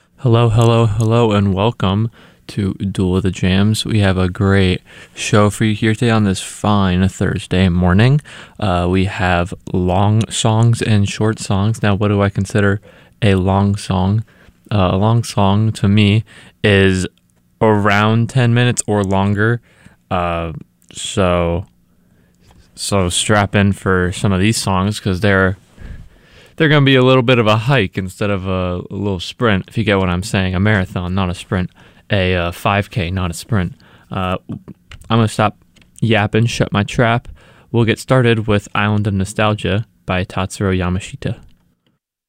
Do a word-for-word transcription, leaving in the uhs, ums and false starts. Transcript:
Hello, hello, hello, and welcome to Duel of the Jams. We have a great show for you here today on this fine Thursday morning. Uh, we have long songs and short songs. Now, what do I consider a long song? Uh, a long song to me is around ten minutes or longer. Uh, so, so strap in for some of these songs because they're they're going to be a little bit of a hike instead of a, a little sprint, if you get what I'm saying. A marathon, not a sprint. A uh, five K, not a sprint. Uh, I'm going to stop yapping, shut my trap. We'll get started with Island of Nostalgia by Tatsuro Yamashita.